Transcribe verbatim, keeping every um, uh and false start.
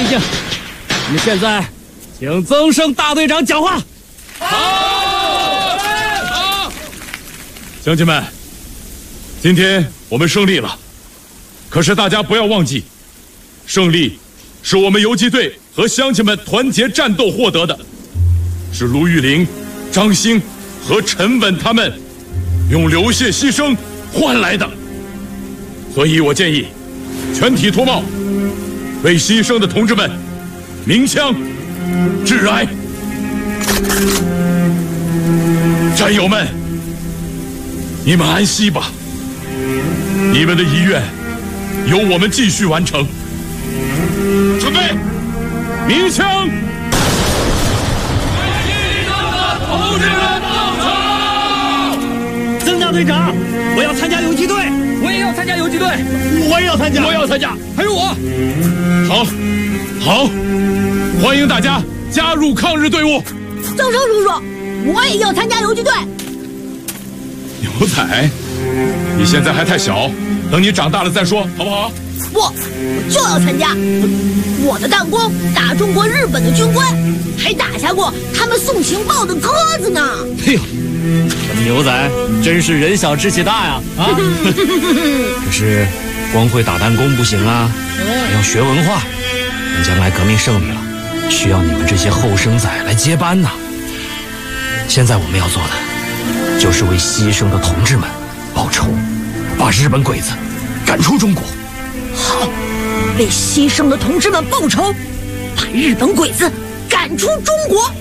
静。我们现在请曾生大队长讲话。 好，好，乡亲们，今天我们胜利了，可是大家不要忘记，胜利是我们游击队和乡亲们团结战斗获得的，是卢玉玲、张兴和陈稳他们用流血牺牲换来的。所以我建议全体脱帽，为牺牲的同志们鸣枪致哀。战友们，你们安息吧，你们的遗愿由我们继续完成。准备，鸣枪！为牺牲的同志们报仇！ 曾大队长，我要参加游击队， 我也要参加游击队， 我也要参加， 我也要参加， 还有我。 好，好，欢迎大家加入抗日队伍。 曾生叔叔，我也要参加游击队。 牛仔，你现在还太小，等你长大了再说，好不好？ 不，我就要参加。我的弹弓打中过日本的军官，还打下过他们送情报的鸽子呢。 哎呦，咱们牛仔真是人小志气大呀！啊，可是光会打弹弓不行啊，还要学文化。等将来革命胜利了，需要你们这些后生仔来接班呐。现在我们要做的，就是为牺牲的同志们报仇，把日本鬼子赶出中国。 好，为牺牲的同志们报仇，把日本鬼子赶出中国。